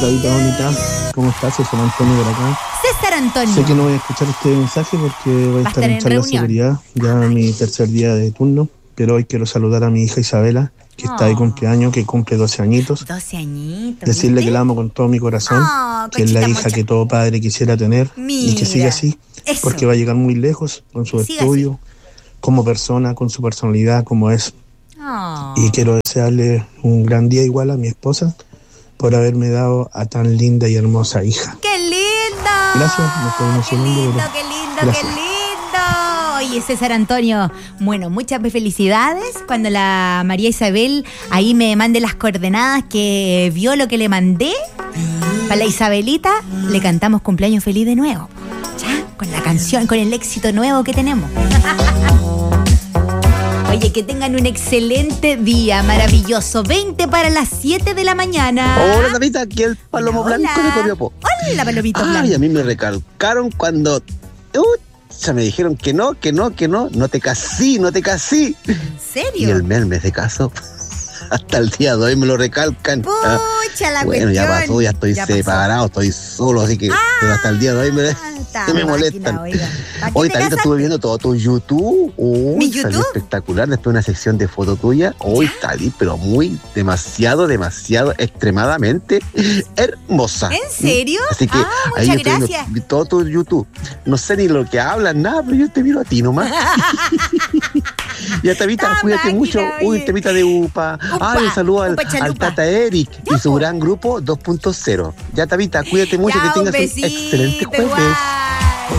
David, bonita, ¿cómo estás? Soy San Antonio por acá. César Antonio. Sé que no voy a escuchar este mensaje porque voy a estar en charla de reunión. seguridad, ya mi tercer día de turno, pero hoy quiero saludar a mi hija Isabela, que está de cumpleaños, que cumple 12 añitos. 12 añitos. Decirle ¿viste? que la amo con todo mi corazón, que es la hija que todo padre quisiera tener. Mira, y que siga así, eso. porque va a llegar muy lejos con su estudio, como persona, con su personalidad, como es. Y quiero desearle un gran día igual a mi esposa por haberme dado a tan linda y hermosa hija. ¡Qué lindo! Gracias, me estoy emocionando. ¡Qué lindo, qué lindo! Oye, César Antonio, bueno, muchas felicidades. Cuando la María Isabel ahí me mande las coordenadas que vio lo que le mandé, para la Isabelita le cantamos cumpleaños feliz de nuevo. Ya, con la canción, con el éxito nuevo que tenemos. Oye, que tengan un excelente día, maravilloso. 20 para las 7 de la mañana. Hola, David, aquí el Palomo Blanco de Copiapó. Hola, Palomito Blanco. Ay, a mí me recalcaron cuando ya me dijeron que no te casí. ¿En serio? Y el mes de caso, hasta el día de hoy me lo recalcan. Pucha, la bueno, cuestión. ya pasó, ya estoy separado, estoy solo, así que pero hasta el día de hoy me molestan. Hoy también estuve viendo todo tu YouTube. ¿Mi Salió YouTube? espectacular, después de una sección de foto tuya. Hoy salí, pero demasiado, extremadamente hermosa. ¿En serio? Así que ahí muchas estoy gracias. viendo todo tu YouTube. No sé ni lo que hablan, nada, pero yo te miro a ti nomás. Ya, Tavita, cuídate mucho. Uy, Tavita de UPA. Ay, un saludo al Tata Eric y su gran grupo 2.0. Ya, Tavita, cuídate mucho, que tengas un excelente jueves.